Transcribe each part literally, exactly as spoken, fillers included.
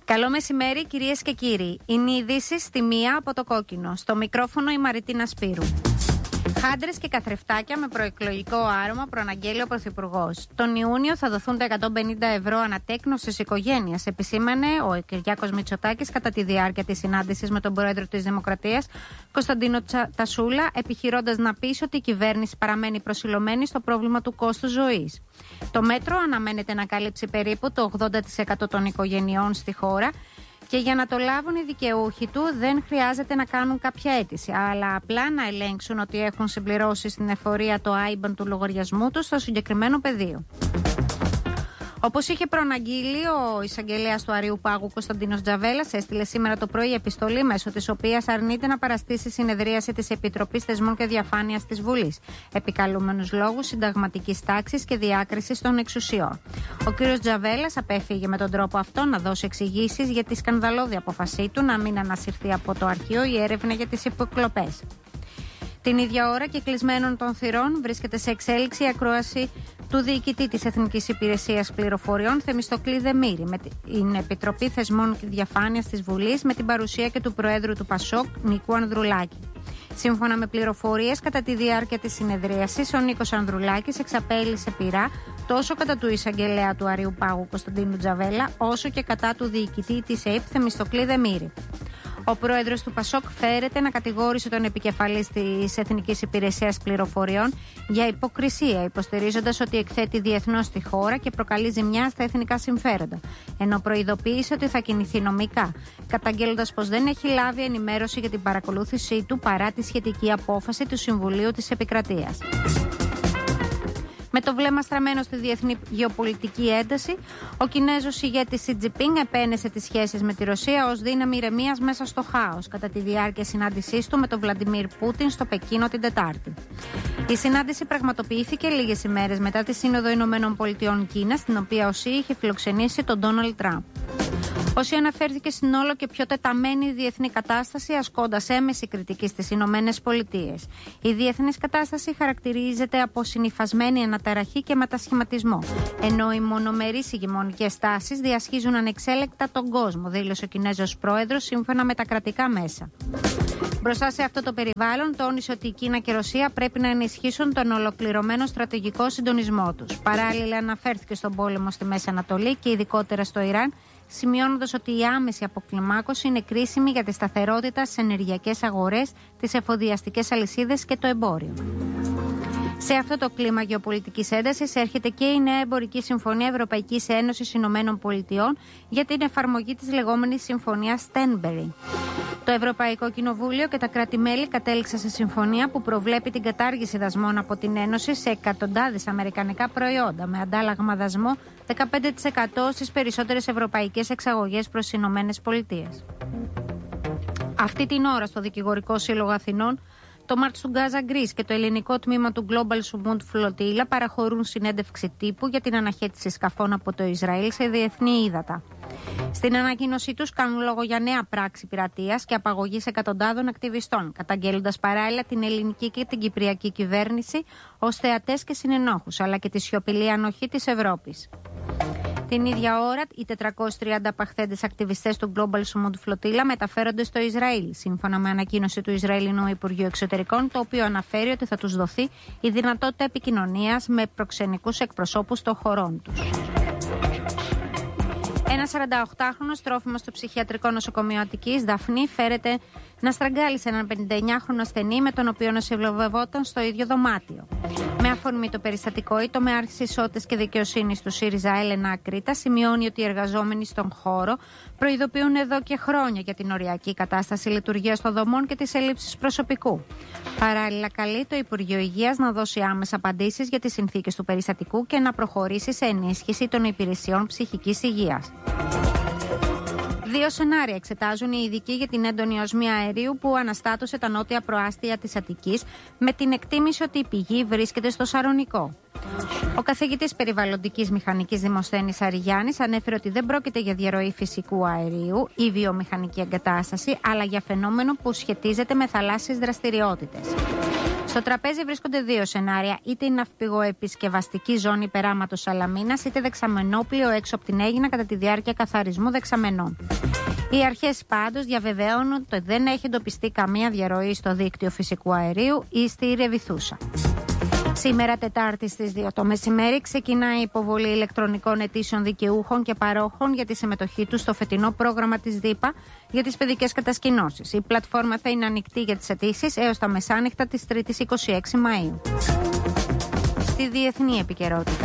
Καλό μεσημέρι, κυρίες και κύριοι. Είναι οι ειδήσεις στη μία από το κόκκινο. Στο μικρόφωνο η Μαριτίνα Σπύρου. Χάντρες και καθρεφτάκια με προεκλογικό άρωμα προαναγγέλει ο Πρωθυπουργός. Τον Ιούνιο θα δοθούν τα εκατόν πενήντα ευρώ ανατέκνος στις οικογένειες, επισήμανε ο Κυριάκος Μητσοτάκης κατά τη διάρκεια της συνάντησης με τον Πρόεδρο της Δημοκρατίας, Κωνσταντίνο Τασούλα, επιχειρώντας να πείσει ότι η κυβέρνηση παραμένει προσιλωμένη στο πρόβλημα του κόστους ζωής. Το μέτρο αναμένεται να καλύψει περίπου το ογδόντα τοις εκατό των οικογενειών στη χώρα. Και για να το λάβουν οι δικαιούχοι του δεν χρειάζεται να κάνουν κάποια αίτηση, αλλά απλά να ελέγξουν ότι έχουν συμπληρώσει στην εφορία το άι μπαν του λογαριασμού του στο συγκεκριμένο πεδίο. Όπως είχε προαναγγείλει ο εισαγγελέας του Αριού Πάγου Κωνσταντίνος Τζαβέλας, έστειλε σήμερα το πρωί επιστολή μέσω της οποίας αρνείται να παραστήσει συνεδρίαση της Επιτροπής Θεσμών και Διαφάνειας της Βουλής, επικαλούμενους λόγους συνταγματικής τάξης και διάκρισης των εξουσιών. Ο κ. Τζαβέλας απέφυγε με τον τρόπο αυτό να δώσει εξηγήσεις για τη σκανδαλώδη απόφασή του να μην ανασυρθεί από το αρχείο η έρευνα για τις υποκλοπές. Την ίδια ώρα και κλεισμένων των θυρών βρίσκεται σε εξέλιξη η ακρόαση του διοικητή της Εθνικής Υπηρεσίας Πληροφοριών, Θεμιστοκλή Δεμήρη, με την Επιτροπή Θεσμών και Διαφάνειας της Βουλής, με την παρουσία και του Προέδρου του Πασόκ, Νίκου Ανδρουλάκη. Σύμφωνα με πληροφορίες, κατά τη διάρκεια της συνεδρίασης, ο Νίκος Ανδρουλάκης εξαπέλυσε πειρά τόσο κατά του εισαγγελέα του Αριού Πάγου Κωνσταντίνου Τζαβέλα, όσο και κατά του διοικητή της ΕΕΠ, Θεμιστοκλή Δεμήρη. Ο πρόεδρος του Πασόκ φέρεται να κατηγόρησε τον επικεφαλής της Εθνικής Υπηρεσίας Πληροφοριών για υποκρισία, υποστηρίζοντας ότι εκθέτει διεθνώς τη χώρα και προκαλεί ζημιά στα εθνικά συμφέροντα, ενώ προειδοποίησε ότι θα κινηθεί νομικά, καταγγέλλοντας πως δεν έχει λάβει ενημέρωση για την παρακολούθησή του παρά τη σχετική απόφαση του Συμβουλίου της Επικρατείας. Με το βλέμμα στραμμένο στη διεθνή γεωπολιτική ένταση, ο Κινέζος ηγέτης Σι Τζινπίνγκ επένεσε τις σχέσεις με τη Ρωσία ως δύναμη ηρεμίας μέσα στο χάος, κατά τη διάρκεια συνάντησής του με τον Βλαντιμίρ Πούτιν στο Πεκίνο την Τετάρτη. Η συνάντηση πραγματοποιήθηκε λίγες ημέρες μετά τη Σύνοδο Ηνωμένων Πολιτειών Κίνας, στην οποία ο Σι είχε φιλοξενήσει τον Ντόναλντ Τραμπ. Ο Σι αναφέρθηκε στην όλο και πιο τεταμένη διεθνή κατάσταση, ασκώντας έμεση κριτική στις Ηνωμένες Πολιτείες. Η διεθνής κατάσταση χαρακτηρίζεται από συνυφασμένη αναταραχή και μετασχηματισμό, ενώ οι μονομερείς ηγεμονικές τάσεις διασχίζουν ανεξέλεκτα τον κόσμο, δήλωσε ο Κινέζος πρόεδρος σύμφωνα με τα κρατικά μέσα. Μπροστά σε αυτό το περιβάλλον, τόνισε ότι η Κίνα και η Ρωσία πρέπει να ενισχύσουν τον ολοκληρωμένο στρατηγικό συντονισμό τους. Παράλληλα, αναφέρθηκε στον πόλεμο στη Μέση Ανατολή και ειδικότερα στο Ιράν, σημειώνοντας ότι η άμεση αποκλιμάκωση είναι κρίσιμη για τη σταθερότητα στις ενεργειακές αγορές, τις εφοδιαστικές αλυσίδες και το εμπόριο. Σε αυτό το κλίμα γεωπολιτικής έντασης έρχεται και η νέα εμπορική συμφωνία Ευρωπαϊκής Ένωσης Ηνωμένων Πολιτειών για την εφαρμογή της λεγόμενης συμφωνίας Στένμπερι. Το Ευρωπαϊκό Κοινοβούλιο και τα κράτη-μέλη κατέληξαν σε συμφωνία που προβλέπει την κατάργηση δασμών από την Ένωση σε εκατοντάδες αμερικανικά προϊόντα, με αντάλλαγμα δασμό δεκαπέντε τοις εκατό στις περισσότερες ευρωπαϊκές εξαγωγές προς τις Ηνωμένες Πολιτείες. Αυτή την ώρα στο Δικηγορικό Σύλλογο Αθηνών, το Μάρτς του Γκάζα Γκρίς και το ελληνικό τμήμα του Global Submarine Flotilla παραχωρούν συνέντευξη τύπου για την αναχέτηση σκαφών από το Ισραήλ σε διεθνή ύδατα. Στην ανακοίνωσή τους κάνουν λόγο για νέα πράξη πειρατείας και απαγωγής εκατοντάδων ακτιβιστών, καταγγέλλοντας παράλληλα την ελληνική και την κυπριακή κυβέρνηση ως θεατές και συνενόχους, αλλά και τη σιωπηλή ανοχή της Ευρώπης. Την ίδια ώρα, οι τετρακόσιοι τριάντα απαχθέντες ακτιβιστές του Global Submarine Flotilla μεταφέρονται στο Ισραήλ, σύμφωνα με ανακοίνωση του Ισραηλινού Υπουργείου Εξωτερικών, το οποίο αναφέρει ότι θα τους δοθεί η δυνατότητα επικοινωνίας με προξενικούς εκπροσώπους των χωρών τους. Ένα σαρανταοκτάχρονος τρόφιμος στο ψυχιατρικό νοσοκομείο Αττικής, Δαφνή, φέρεται να στραγγάλισε έναν πενηνταεννιάχρονο ασθενή με τον οποίο νοσηλευόταν στο ίδιο δωμάτιο. Με αφορμή το περιστατικό, η τομεάρχης Ισότητας και Δικαιοσύνης του ΣΥΡΙΖΑ, Έλενα Ακρίτα, σημειώνει ότι οι εργαζόμενοι στον χώρο προειδοποιούν εδώ και χρόνια για την οριακή κατάσταση λειτουργίας των δομών και τις ελλείψεις προσωπικού. Παράλληλα, καλεί το Υπουργείο Υγείας να δώσει άμεσα απαντήσεις για τις συνθήκες του περιστατικού και να προχωρήσει σε ενίσχυση των υπηρεσιών ψυχικής υγείας. Δύο σενάρια εξετάζουν οι ειδικοί για την έντονη οσμία αερίου που αναστάτωσε τα νότια προάστια της Αττικής, με την εκτίμηση ότι η πηγή βρίσκεται στο Σαρονικό. Ο καθηγητής περιβαλλοντικής μηχανικής Δημοσθένης Αριγιάννης ανέφερε ότι δεν πρόκειται για διαρροή φυσικού αερίου ή βιομηχανική εγκατάσταση, αλλά για φαινόμενο που σχετίζεται με θαλάσσιες δραστηριότητες. Στο τραπέζι βρίσκονται δύο σενάρια, είτε η ναυπηγοεπισκευαστική ζώνη υπεράματος Σαλαμίνας, είτε δεξαμενόπλοιο έξω από την Αίγινα κατά τη διάρκεια καθαρισμού δεξαμενών. Οι αρχές πάντως διαβεβαίωνουν ότι δεν έχει εντοπιστεί καμία διαρροή στο δίκτυο φυσικού αερίου ή στη Ρεβιθούσα. Σήμερα, Τετάρτη στις δύο το μεσημέρι, ξεκινάει η υποβολή ηλεκτρονικών αιτήσεων δικαιούχων και παρόχων για τη συμμετοχή τους στο φετινό πρόγραμμα της ΔΥΠΑ για τις παιδικές κατασκηνώσεις. Η πλατφόρμα θα είναι ανοιχτή για τις αιτήσεις έως τα μεσάνυχτα της Τρίτης είκοσι έξι Μαΐου. Στη διεθνή επικαιρότητα.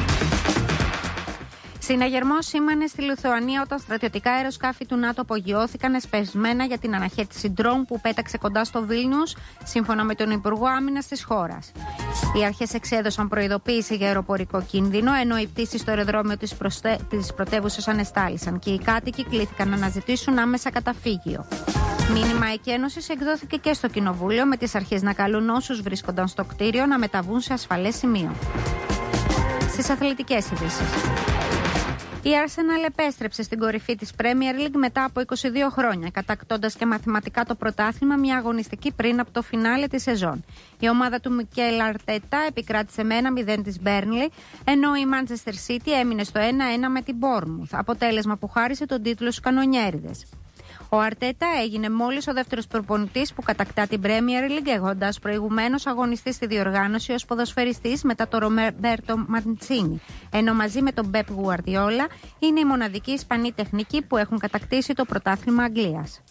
Συναγερμός σήμανε στη Λιθουανία όταν στρατιωτικά αεροσκάφη του ΝΑΤΟ απογειώθηκαν εσπεσμένα για την αναχέτηση ντρόουν που πέταξε κοντά στο Βίλνιους, σύμφωνα με τον Υπουργό Άμυνας της χώρας. Οι αρχές εξέδωσαν προειδοποίηση για αεροπορικό κίνδυνο, ενώ οι πτήσεις στο αεροδρόμιο της, προστε... της πρωτεύουσας ανεστάλησαν και οι κάτοικοι κλήθηκαν να αναζητήσουν άμεσα καταφύγιο. Μήνυμα εκένωσης εκδόθηκε και στο Κοινοβούλιο, με τις αρχές να καλούν όσους βρίσκονταν στο κτίριο να μεταβούν σε ασφαλές σημείο. Στις αθλητικές ειδήσεις. Η Arsenal επέστρεψε στην κορυφή της Premier League μετά από είκοσι δύο χρόνια, κατακτώντας και μαθηματικά το πρωτάθλημα μια αγωνιστική πριν από το φινάλε της σεζόν. Η ομάδα του Μικέλ Αρτέτα επικράτησε με ένα μηδέν της Burnley, ενώ η Manchester City έμεινε στο ένα ένα με την Bournemouth, αποτέλεσμα που χάρισε τον τίτλο στους κανονιέριδες. Ο Αρτέτα έγινε μόλις ο δεύτερος προπονητής που κατακτά την Premier League, έχοντας προηγουμένως αγωνιστεί στη διοργάνωση ως ποδοσφαιριστής μετά τον Ρομπέρτο Μαντσίνι, ενώ μαζί με τον Μπεπ Γουαρδιόλα είναι οι μοναδικοί Ισπανοί τεχνικοί που έχουν κατακτήσει το πρωτάθλημα Αγγλίας.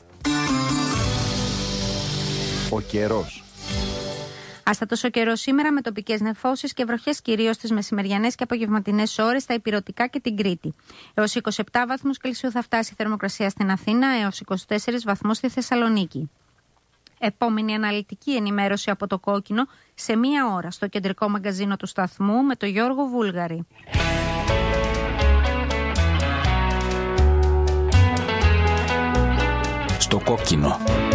Ο καιρός. Άστατος ο καιρός σήμερα με τοπικές νεφώσεις και βροχές κυρίως στις μεσημεριανές και απογευματινές ώρες στα Ηπειρωτικά και την Κρήτη. Έως είκοσι επτά βαθμούς Κελσίου θα φτάσει η θερμοκρασία στην Αθήνα, έως είκοσι τέσσερις βαθμούς στη Θεσσαλονίκη. Επόμενη αναλυτική ενημέρωση από το Κόκκινο σε μία ώρα στο κεντρικό μαγκαζίνο του σταθμού με τον Γιώργο Βούλγαρη. Στο Κόκκινο.